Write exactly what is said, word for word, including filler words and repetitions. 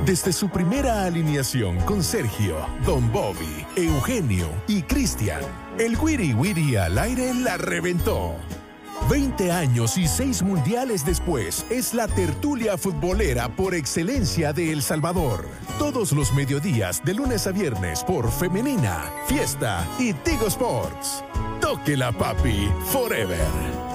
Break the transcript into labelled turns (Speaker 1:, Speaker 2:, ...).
Speaker 1: Desde su primera alineación con Sergio, Don Bobby, Eugenio y Cristian, el Wiri Wiri al aire la reventó. veinte años y seis mundiales después, es la tertulia futbolera por excelencia de El Salvador. Todos los mediodías, de lunes a viernes, por Femenina, Fiesta y Tigo Sports. Tóquela, papi, forever.